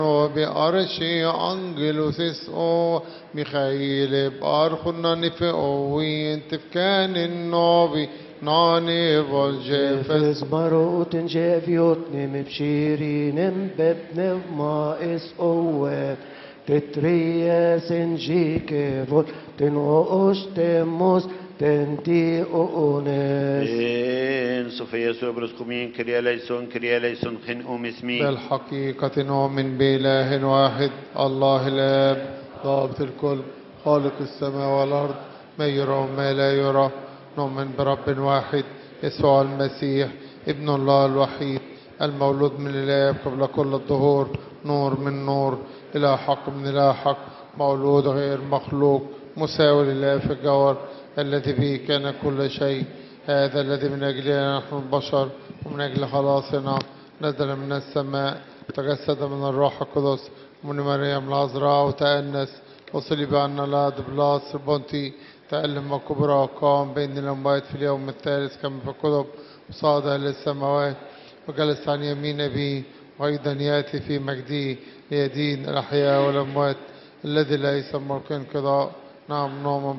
بأرشي أنجلوسيس أو ميخائيل بأرخنا نفقوين تفكان النوبي ناني والجيفس باروتن جافيوتني مبشيرين ببن ما اس اوه تترياس جيكي فول تنوش تموس تنتي اونس إن صفية سوبرس كومين كريا ليسون خن اسمي بالحقيقة نؤمن بإله واحد الله الآب ضابط الكل خالق السماء والأرض ما يرى وما لا يرى نؤمن برب واحد يسوع المسيح ابن الله الوحيد المولود من الآب قبل كل الظهور نور من نور إلى حق من إلى حق مولود غير مخلوق مساوي لله في الجوهر الذي به كان كل شيء هذا الذي من أجلنا نحن البشر ومن أجل خلاصنا نزل من السماء تجسد من الروح القدس ومن مريم العذراء وتأنس وصلب عنا لاد بلاس البنطي تألم وكبرى وقام بين الأموات في اليوم الثالث كما في الكتب وصعد إلى السماوات وجلس عن يمين أبيه وأيضا يأتي في مجده ليدين الأحياء والأموات الذي ليس ملك انقضاء نعم نؤمن